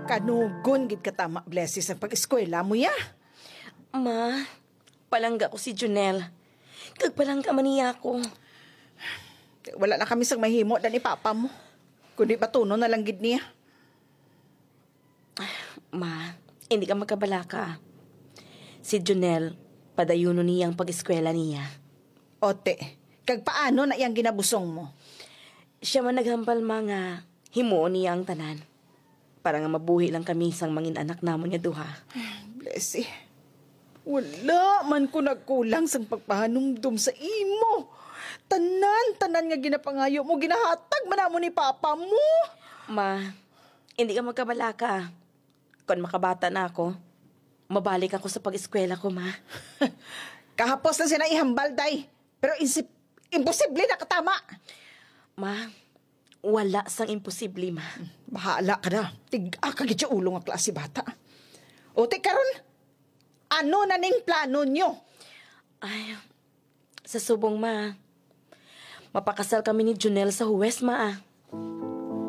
Kanugon gid ka tama, Blessy, sa pag-eskwela mo ya. Ma, palangga ko si Junel. Kagpalangga man niya ako. Wala na kami sang mahimo dan ipapa mo. Kundi batuno na lang gid niya. Ma, hindi ka magkabalaka. Si Junel, padayuno niyang pag-eskwela niya. Ote, kag paano na iyang ginabusong mo? Siya man naghambal mga himuon niya ang tanan. Para nga mabuhi lang kami sang mangin anak namon nga duha. Blessy, wala man ko nagkulang sang pagpahanumdum sa imo. Tanan nga ginapangayo mo, ginahatag man mo ni papa mo. Ma, hindi ka magkabalaka. Kung makabata na ako, mabalik ako sa pag-eskwela ko, ma. Kahapos lang sila ihambal, day. Pero imposible na katama. Ma, wala sang imposible, ma. Bahala ka na. Tiga ka gid ulo nga klase bata. O te karon, ano na ning plano nyo? Ay, sa subong, ma. Mapakasal kami ni Junel sa Huwes, ma.